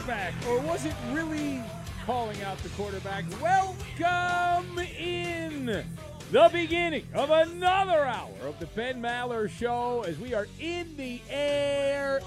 quarterback, or was it really calling out the quarterback? Welcome in the beginning of another hour of the Ben Maller Show as we are in the air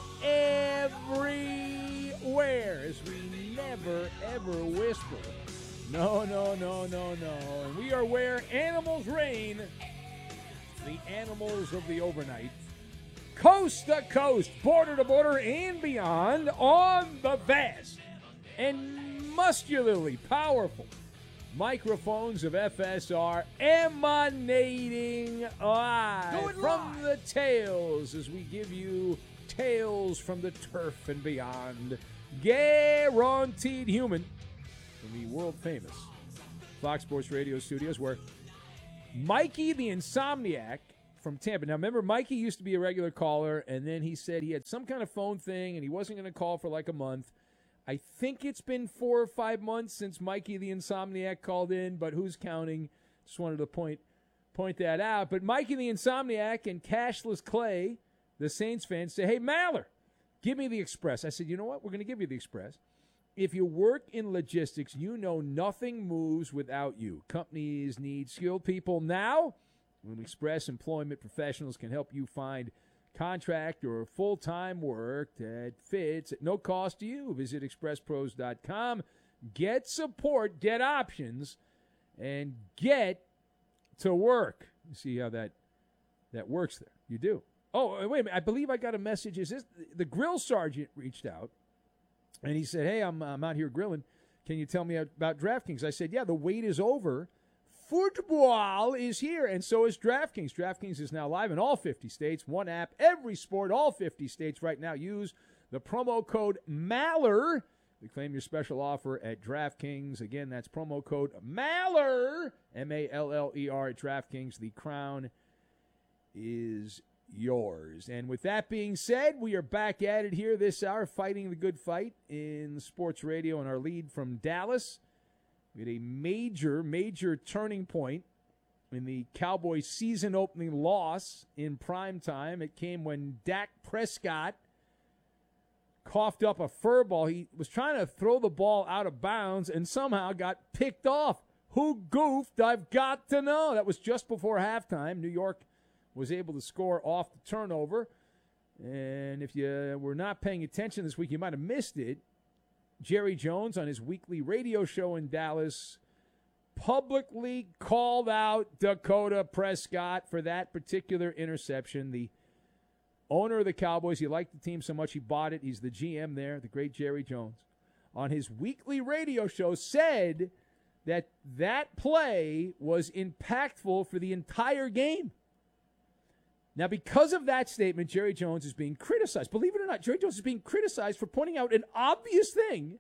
everywhere as we never, ever whisper. No, no, no, no, no. And we are where animals reign, the animals of the overnight. Coast to coast, border to border, and beyond on the vast and muscularly powerful microphones of FSR emanating live from the tails as we give you tales from the turf and beyond. Guaranteed human from the world-famous Fox Sports Radio studios where Mikey the Insomniac from Tampa. Now, remember, Mikey used to be a regular caller, and then he said he had some kind of phone thing, and he wasn't going to call for like a month. I think it's been 4 or 5 months since Mikey the Insomniac called in, but who's counting? Just wanted to point that out. But Mikey the Insomniac and Cashless Clay, the Saints fans, say, hey, Maller, give me the Express. I said, you know what? We're going to give you the Express. If you work in logistics, you know nothing moves without you. Companies need skilled people now. When Express Employment Professionals can help you find contract or full-time work that fits at no cost to you. Visit expresspros.com. Get support, get options, and get to work. You see how that works there. You do. Oh, wait a minute. I believe I got a message. Is this the grill sergeant reached out, and he said, hey, I'm out here grilling. Can you tell me about DraftKings? I said, yeah, the wait is over. Football is here, and so is DraftKings. DraftKings is now live in all 50 states. One app, every sport, all 50 states right now. Use the promo code MALLER to claim your special offer at DraftKings. Again, that's promo code MALLER, M-A-L-L-E-R at DraftKings. The crown is yours. And with that being said, we are back at it here this hour, fighting the good fight in sports radio, and our lead from Dallas. We had a major turning point in the Cowboys' season-opening loss in prime time. It came when Dak Prescott coughed up a fur ball. He was trying to throw the ball out of bounds and somehow got picked off. Who goofed? I've got to know. That was just before halftime. New York was able to score off the turnover. And if you were not paying attention this week, you might have missed it. Jerry Jones on his weekly radio show in Dallas publicly called out Dakota Prescott for that particular interception. The owner of the Cowboys, he liked the team so much he bought it. He's the GM there, the great Jerry Jones. On his weekly radio show said that play was impactful for the entire game. Now, because of that statement, Jerry Jones is being criticized. Believe it or not, Jerry Jones is being criticized for pointing out an obvious thing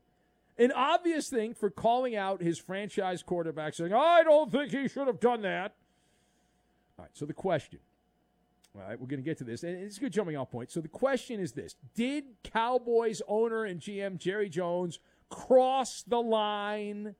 for calling out his franchise quarterback, saying, I don't think he should have done that. All right, so the question. All right, we're going to get to this, and it's a good jumping off point. So the question is this. Did Cowboys owner and GM Jerry Jones cross the line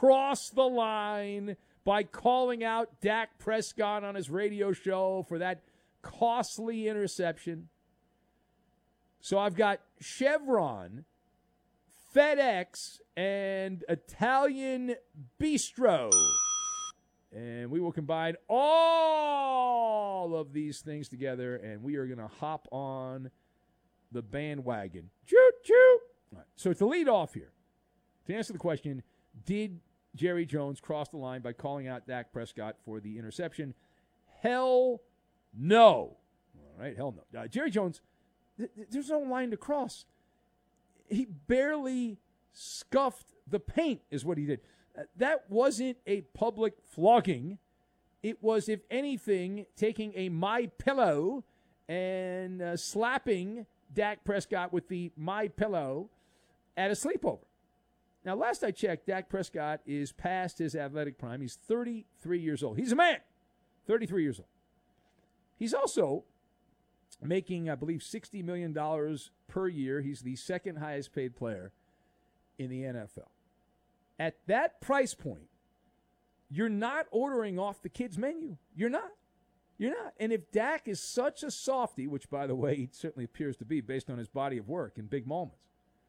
by calling out Dak Prescott on his radio show for that costly interception? So I've got Chevron, FedEx, and Italian Bistro. And we will combine all of these things together, and we are going to hop on the bandwagon. Choo-choo! All right, so to lead off here, to answer the question, did Jerry Jones cross the line by calling out Dak Prescott for the interception? Hell no. All right, hell no. Jerry Jones, there's no line to cross. He barely scuffed the paint is what he did. That wasn't a public flogging. It was, if anything, taking a MyPillow and slapping Dak Prescott with the MyPillow at a sleepover. Now, last I checked, Dak Prescott is past his athletic prime. He's 33 years old. He's a man. 33 years old. He's also making, I believe, $60 million per year. He's the second highest paid player in the NFL. At that price point, you're not ordering off the kid's menu. You're not. And if Dak is such a softie, which, by the way, he certainly appears to be based on his body of work in big moments,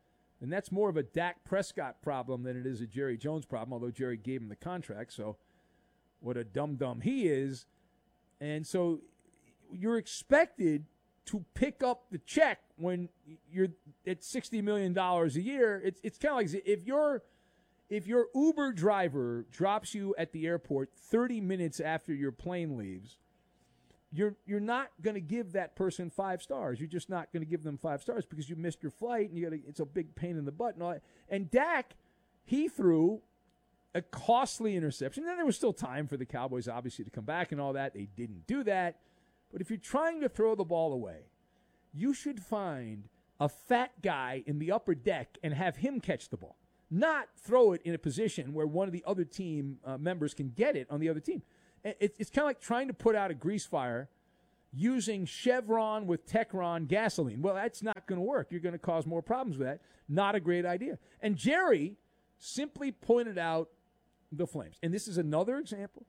And that's more of a Dak Prescott problem than it is a Jerry Jones problem, although Jerry gave him the contract, so what a dum-dum he is. And so you're expected to pick up the check when you're at $60 million a year. It's kind of like if your Uber driver drops you at the airport 30 minutes after your plane leaves, you're not going to give that person 5 stars. You're just not going to give them 5 stars because you missed your flight and it's a big pain in the butt and all that. And Dak, he threw a costly interception. Then there was still time for the Cowboys, obviously, to come back and all that. They didn't do that. But if you're trying to throw the ball away, you should find a fat guy in the upper deck and have him catch the ball, not throw it in a position where one of the other team members can get it on the other team. It's kind of like trying to put out a grease fire using Chevron with Techron gasoline. Well, that's not going to work. You're going to cause more problems with that. Not a great idea. And Jerry simply pointed out the Flames. And this is another example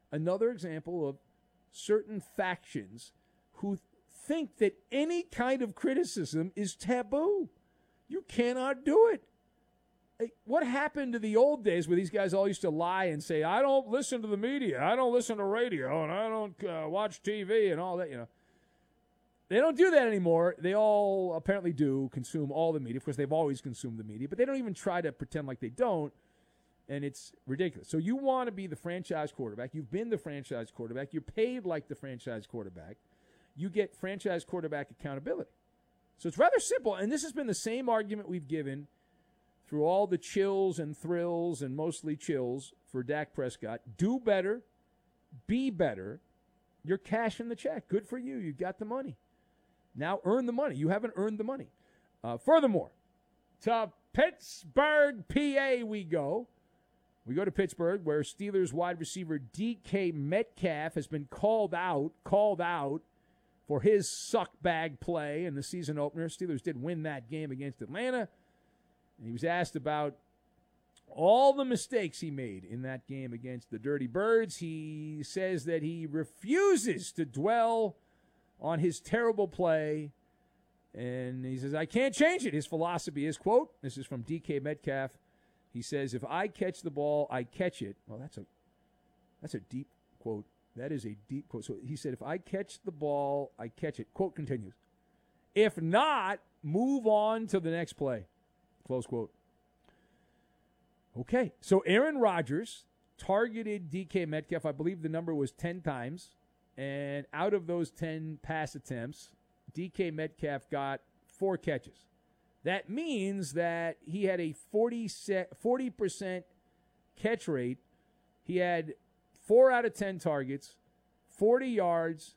of certain factions who think that any kind of criticism is taboo. You cannot do it. What happened to the old days where these guys all used to lie and say, I don't listen to the media, I don't listen to radio, and I don't watch TV and all that, They don't do that anymore. They all apparently do consume all the media. Of course, they've always consumed the media, but they don't even try to pretend like they don't, and it's ridiculous. So you want to be the franchise quarterback. You've been the franchise quarterback. You're paid like the franchise quarterback. You get franchise quarterback accountability. So it's rather simple, and this has been the same argument we've given through all the chills and thrills and mostly chills for Dak Prescott. Do better. Be better. You're cashing the check. Good for you. You got the money. Now earn the money. You haven't earned the money. Furthermore, to Pittsburgh, PA we go. We go to Pittsburgh where Steelers wide receiver DK Metcalf has been called out for his suck bag play in the season opener. Steelers did win that game against Atlanta. And he was asked about all the mistakes he made in that game against the Dirty Birds. He says that he refuses to dwell on his terrible play. And he says, I can't change it. His philosophy is, quote, this is from DK Metcalf. He says, if I catch the ball, I catch it. Well, that's a deep quote. That is a deep quote. So he said, if I catch the ball, I catch it. Quote continues. If not, move on to the next play. Close quote. Okay, so Aaron Rodgers targeted DK Metcalf. I believe the number was 10 times. And out of those 10 pass attempts, DK Metcalf got 4 catches. That means that he had a 40% catch rate. He had 4 out of 10 targets, 40 yards,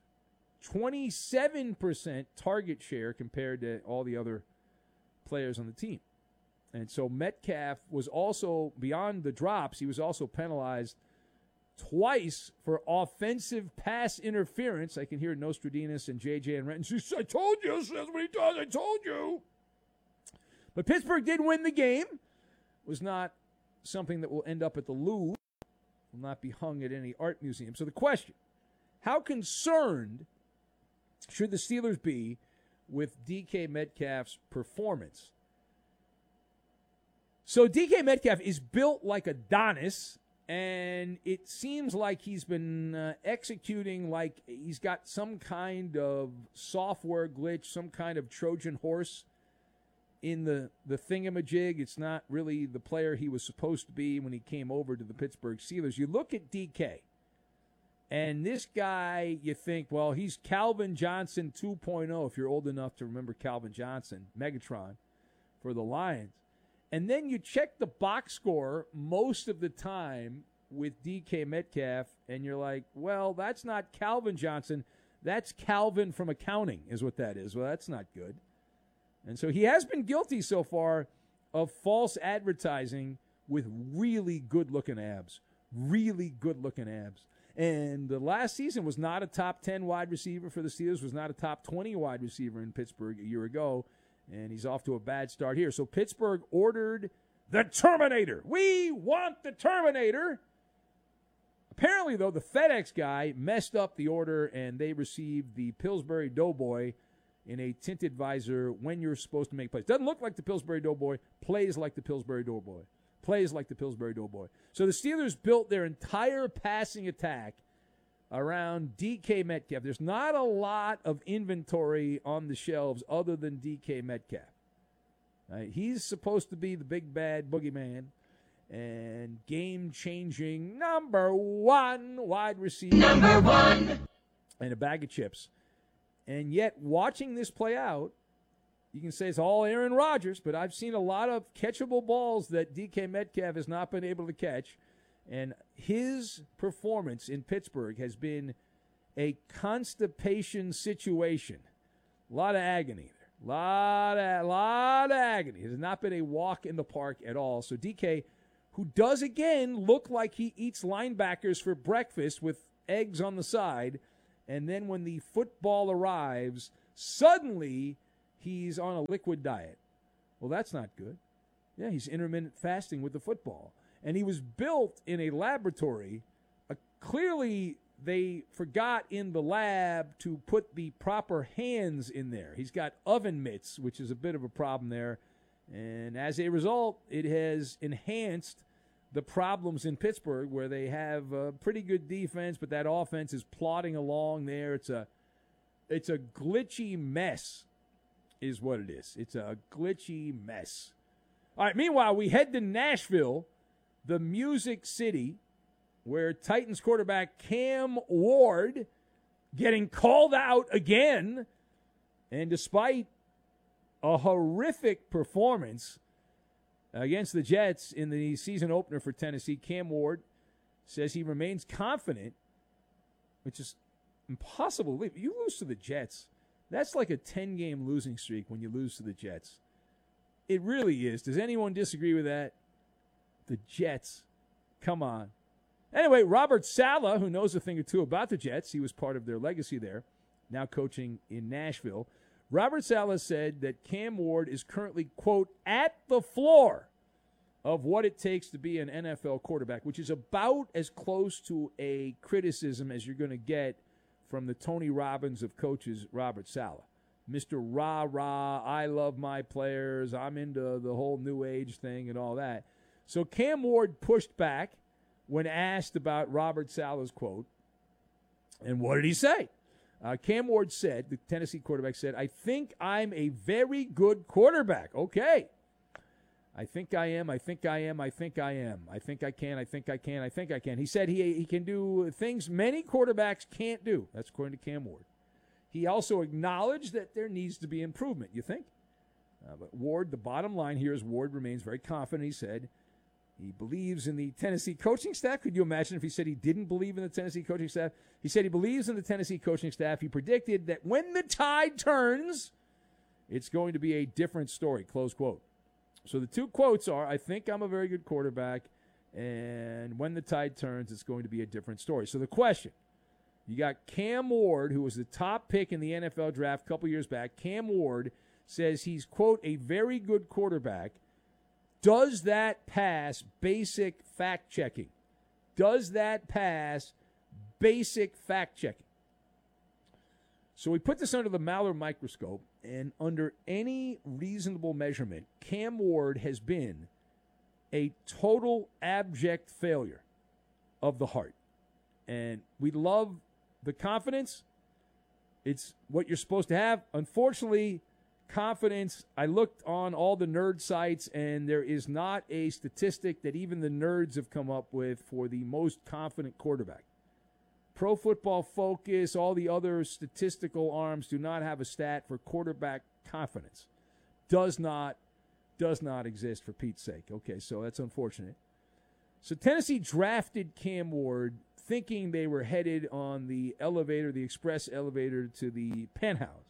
27% target share compared to all the other players on the team. And so Metcalf was also, beyond the drops, he was also penalized twice for offensive pass interference. I can hear Nostradamus and JJ and Renton. I told you, that's what he does, I told you. But Pittsburgh did win the game. It was not something that will end up at the Louvre. Will not be hung at any art museum. So the question, how concerned should the Steelers be with DK Metcalf's performance? So DK Metcalf is built like Adonis, and it seems like he's been executing like he's got some kind of software glitch, some kind of Trojan horse in the thingamajig. It's not really the player he was supposed to be when he came over to the Pittsburgh Steelers. You look at DK, and this guy, you think, well, he's Calvin Johnson 2.0, if you're old enough to remember Calvin Johnson, Megatron, for the Lions. And then you check the box score most of the time with DK Metcalf, and you're like, well, that's not Calvin Johnson. That's Calvin from accounting is what that is. Well, that's not good. And so he has been guilty so far of false advertising with really good-looking abs. Really good-looking abs. And the last season was not a top 10 wide receiver for the Steelers, was not a top 20 wide receiver in Pittsburgh a year ago. And he's off to a bad start here. So Pittsburgh ordered the Terminator. We want the Terminator. Apparently, though, the FedEx guy messed up the order, and they received the Pillsbury Doughboy in a tinted visor when you're supposed to make plays. Doesn't look like the Pillsbury Doughboy, plays like the Pillsbury Doughboy. Plays like the Pillsbury Doughboy. So the Steelers built their entire passing attack around DK Metcalf. There's not a lot of inventory on the shelves other than DK Metcalf. He's supposed to be the big bad boogeyman and game-changing number one wide receiver. Number one. And a bag of chips. And yet, watching this play out, you can say it's all Aaron Rodgers, but I've seen a lot of catchable balls that DK Metcalf has not been able to catch. And his performance in Pittsburgh has been a constipation situation. A lot of agony there. A lot of agony. It has not been a walk in the park at all. So DK, who does again look like he eats linebackers for breakfast with eggs on the side, and then when the football arrives, suddenly he's on a liquid diet. Well, that's not good. Yeah, he's intermittent fasting with the football. And he was built in a laboratory. Clearly, they forgot in the lab to put the proper hands in there. He's got oven mitts, which is a bit of a problem there. And as a result, it has enhanced the problems in Pittsburgh, where they have a pretty good defense, but that offense is plodding along there. It's a glitchy mess is what it is. It's a glitchy mess. All right, meanwhile, we head to Nashville, the Music City, where Titans quarterback Cam Ward getting called out again. And despite a horrific performance against the Jets in the season opener for Tennessee, Cam Ward says he remains confident, which is impossible to believe. You lose to the Jets. That's like a 10-game losing streak when you lose to the Jets. It really is. Does anyone disagree with that? The Jets. Come on. Anyway, Robert Saleh, who knows a thing or two about the Jets, he was part of their legacy there, now coaching in Nashville. Robert Saleh said that Cam Ward is currently, quote, at the floor of what it takes to be an NFL quarterback, which is about as close to a criticism as you're going to get from the Tony Robbins of coaches, Robert Saleh. Mr. Rah-Rah, I love my players, I'm into the whole new age thing and all that. So Cam Ward pushed back when asked about Robert Saleh's quote. And what did he say? Cam Ward said, the Tennessee quarterback said, I think I'm a very good quarterback. Okay. I think I am. I think I am. I think I am. I think I can. I think I can. I think I can. He said he can do things many quarterbacks can't do. That's according to Cam Ward. He also acknowledged that there needs to be improvement, you think? But Ward, the bottom line here is Ward remains very confident. He said he believes in the Tennessee coaching staff. Could you imagine if he said he didn't believe in the Tennessee coaching staff? He said he believes in the Tennessee coaching staff. He predicted that when the tide turns, it's going to be a different story, close quote. So the two quotes are, I think I'm a very good quarterback, and when the tide turns, it's going to be a different story. So the question, you got Cam Ward, who was the top pick in the NFL draft a couple years back. Cam Ward says he's, quote, a very good quarterback. Does that pass basic fact-checking? Does that pass basic fact-checking? So we put this under the Maller microscope, and under any reasonable measurement, Cam Ward has been a total abject failure of the heart. And we love the confidence. It's what you're supposed to have. Unfortunately, confidence, I looked on all the nerd sites, and there is not a statistic that even the nerds have come up with for the most confident quarterback. Pro Football Focus, all the other statistical arms do not have a stat for quarterback confidence. Does not exist, for Pete's sake. Okay, so that's unfortunate. So Tennessee drafted Cam Ward thinking they were headed on the elevator, the express elevator to the penthouse.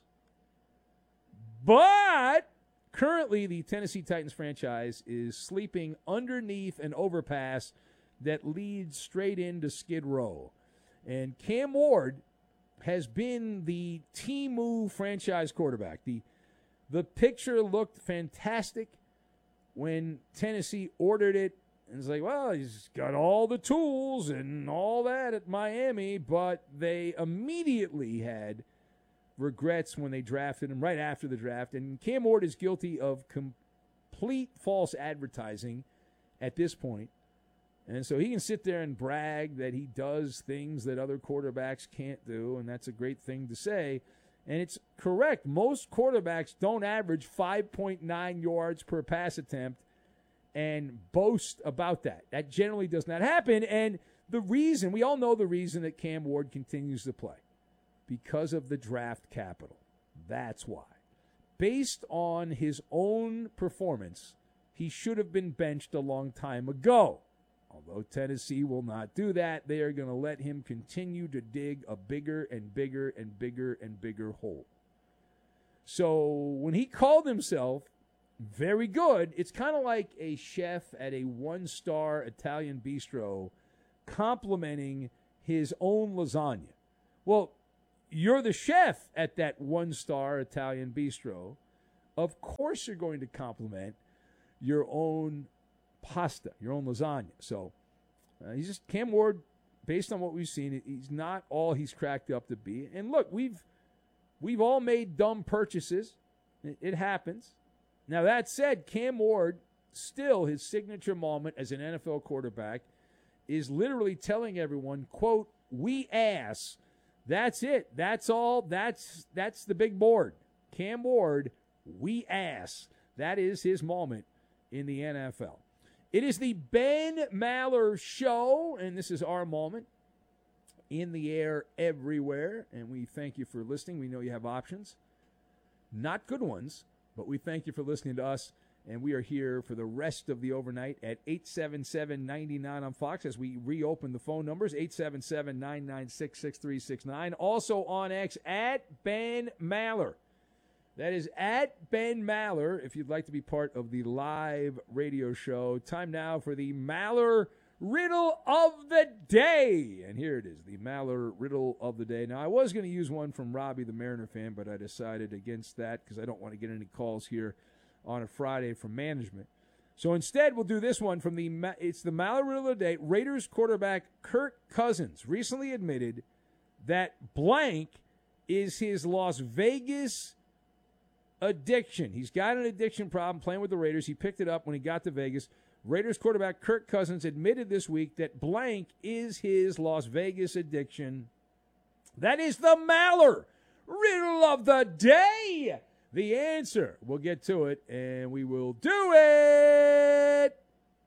But currently the Tennessee Titans franchise is sleeping underneath an overpass that leads straight into Skid Row. And Cam Ward has been the Temu franchise quarterback. The picture looked fantastic when Tennessee ordered it. And it's like, well, he's got all the tools and all that at Miami, but they immediately had regrets when they drafted him right after the draft. And Cam Ward is guilty of complete false advertising at this point. And so he can sit there and brag that he does things that other quarterbacks can't do, and that's a great thing to say. And it's correct. Most quarterbacks don't average 5.9 yards per pass attempt and boast about that. That generally does not happen. And the reason, we all know the reason that Cam Ward continues to play. Because of the draft capital. That's why. Based on his own performance, he should have been benched a long time ago. Although Tennessee will not do that, they are going to let him continue to dig a bigger and bigger and bigger and bigger hole. So when he called himself very good, it's kind of like a chef at a one-star Italian bistro complimenting his own lasagna. Well, you're the chef at that one-star Italian bistro. Of course you're going to compliment your own pasta, your own lasagna. So he's just Cam Ward, based on what we've seen, he's not all he's cracked up to be. And look, we've all made dumb purchases. It happens. Now, that said, Cam Ward, still his signature moment as an NFL quarterback, is literally telling everyone, quote, "We ass." That's it. That's all. That's the big board. Cam Ward, we ass. That is his moment in the NFL. It is the Ben Maller Show, and this is our moment in the air everywhere. And we thank you for listening. We know you have options. Not good ones, but we thank you for listening to us. And we are here for the rest of the overnight at 877-99 on Fox as we reopen the phone numbers, 877-996-6369. Also on X, at Ben Maller. That is at Ben Maller if you'd like to be part of the live radio show. Time now for the Maller Riddle of the Day. And here it is, the Maller Riddle of the Day. Now, I was going to use one from Robbie, the Mariner fan, but I decided against that because I don't want to get any calls here on a Friday from management. So instead, we'll do this one from it's the Maller Riddle of the Day. Raiders quarterback Kirk Cousins recently admitted that blank is his Las Vegas addiction. He's got an addiction problem playing with the Raiders. He picked it up when he got to Vegas. Raiders quarterback Kirk Cousins admitted this week that blank is his Las Vegas addiction. That is the Maller Riddle of the Day. The answer, we'll get to it, and we will do it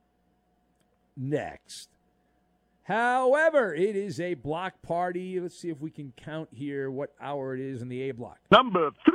next. However, it is a block party. Let's see if we can count here what hour it is in the A block. Number 3.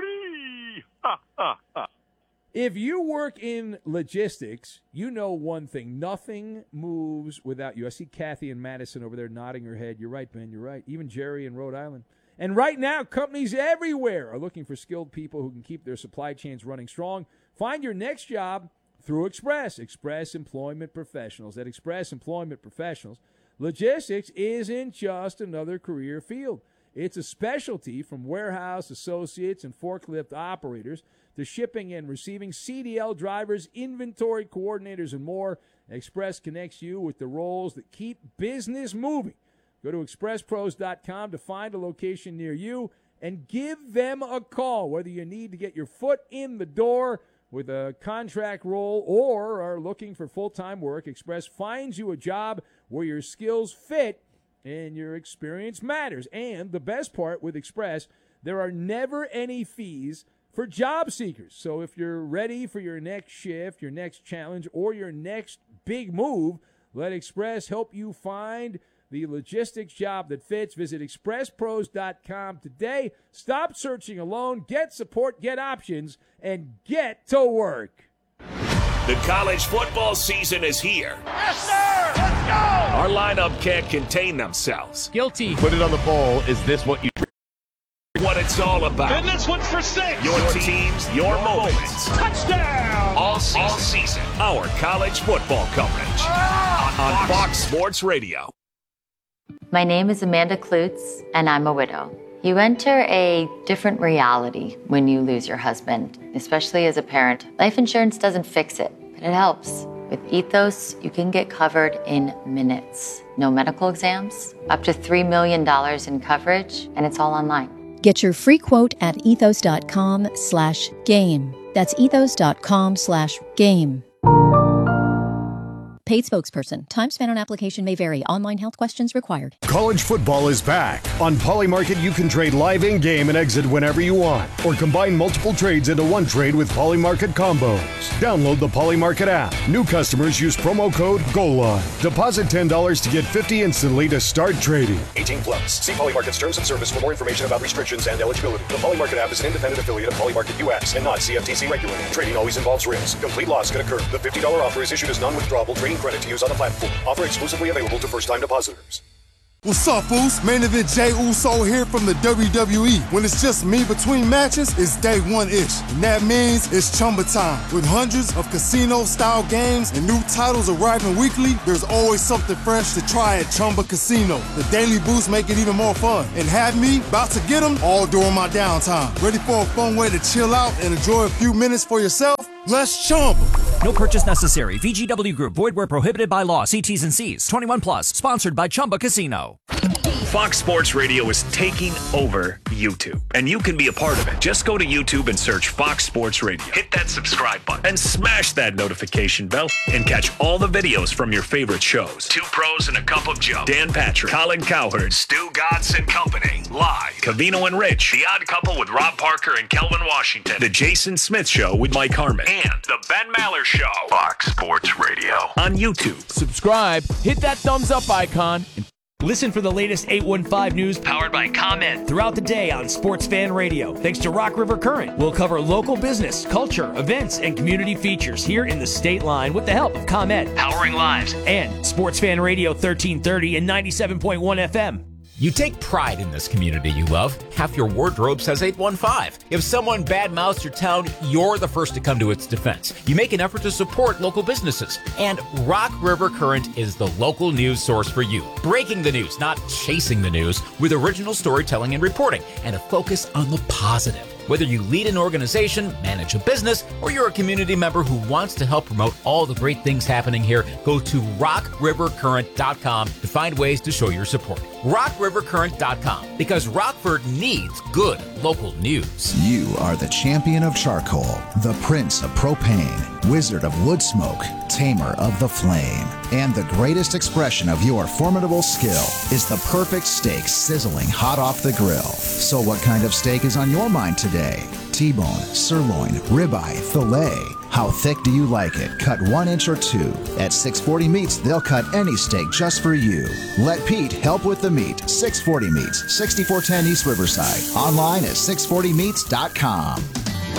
If you work in logistics, you know one thing. Nothing moves without you. I see Kathy and Madison over there nodding her head. You're right, Ben. You're right. Even Jerry in Rhode Island. And right now, companies everywhere are looking for skilled people who can keep their supply chains running strong. Find your next job through Express Employment Professionals. At Express Employment Professionals, logistics isn't just another career field. It's a specialty from warehouse associates and forklift operators to shipping and receiving CDL drivers, inventory coordinators, and more. Express connects you with the roles that keep business moving. Go to expresspros.com to find a location near you and give them a call, whether you need to get your foot in the door with a contract role or are looking for full-time work. Express finds you a job where your skills fit and your experience matters. And the best part with Express, there are never any fees for job seekers. So if you're ready for your next shift, your next challenge, or your next big move, let Express help you find the logistics job that fits. Visit expresspros.com today. Stop searching alone. Get support, get options, and get to work. The college football season is here. Yes, sir! Let's go! Our lineup can't contain themselves. Guilty. Put it on the poll. Is this what you... What it's all about. And this one's for 6. Your teams, your moments. Touchdown! All season. Our college football coverage. On Fox Sports Radio. My name is Amanda Klutz, and I'm a widow. You enter a different reality when you lose your husband, especially as a parent. Life insurance doesn't fix it, but it helps. With Ethos, you can get covered in minutes. No medical exams, up to $3 million in coverage, and it's all online. Get your free quote at ethos.com/game. That's ethos.com/game. Paid spokesperson. Time spent on application may vary. Online health questions required. College football is back. On Polymarket, you can trade live in-game and exit whenever you want, or combine multiple trades into one trade with Polymarket combos. Download the Polymarket app. New customers use promo code GOALLINE. Deposit $10 to get $50 instantly to start trading. 18 plus. See Polymarket's terms of service for more information about restrictions and eligibility. The Polymarket app is an independent affiliate of Polymarket US and not CFTC regulated. Trading always involves risk. Complete loss can occur. The $50 offer is issued as non-withdrawable trading credit to use on the platform. Offer exclusively available to first-time depositors. What's up, Foos? Main event Jey Uso here from the WWE. When it's just me between matches, it's day one-ish. And that means it's Chumba time. With hundreds of casino-style games and new titles arriving weekly, there's always something fresh to try at Chumba Casino. The daily boosts make it even more fun. And have me about to get them all during my downtime. Ready for a fun way to chill out and enjoy a few minutes for yourself? Let's Chumba. No purchase necessary. VGW Group. Void where prohibited by law. See T's and C's. 21 plus. Sponsored by Chumba Casino. Fox Sports Radio is taking over YouTube, and you can be a part of it. Just go to YouTube and search Fox Sports Radio. Hit that subscribe button and smash that notification bell and catch all the videos from your favorite shows. Two Pros and a Cup of Joe, Dan Patrick, Colin Cowherd, Stu Godson Company, Live, Covino and Rich, The Odd Couple with Rob Parker and Kelvin Washington, The Jason Smith Show with Mike Harmon, and The Ben Maller Show. Fox Sports Radio on YouTube. Subscribe, hit that thumbs up icon, and Listen for the latest 815 news powered by ComEd throughout the day on Sports Fan Radio. Thanks to Rock River Current, we'll cover local business, culture, events, and community features here in the state line with the help of ComEd, powering lives, and Sports Fan Radio 1330 and 97.1 FM. You take pride in this community you love. Half your wardrobe says 815. If someone badmouths your town, you're the first to come to its defense. You make an effort to support local businesses. And Rock River Current is the local news source for you. Breaking the news, not chasing the news, with original storytelling and reporting, and a focus on the positive. Whether you lead an organization, manage a business, or you're a community member who wants to help promote all the great things happening here, go to rockrivercurrent.com to find ways to show your support. rockrivercurrent.com, because Rockford needs good local news. You are the champion of charcoal, the prince of propane, wizard of wood smoke, tamer of the flame. And the greatest expression of your formidable skill is the perfect steak sizzling hot off the grill. So what kind of steak is on your mind today? T-bone, sirloin, ribeye, filet. How thick do you like it? Cut 1 inch or 2. At 640 Meats, they'll cut any steak just for you. Let Pete help with the meat. 640 Meats, 6410 East Riverside. Online at 640meats.com.